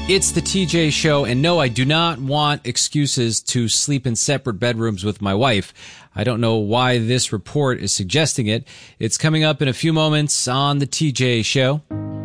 It's the TJ Show, and no, I do not want excuses to sleep in separate bedrooms with my wife. I don't know why this report is suggesting it. It's coming up in a few moments on the TJ Show.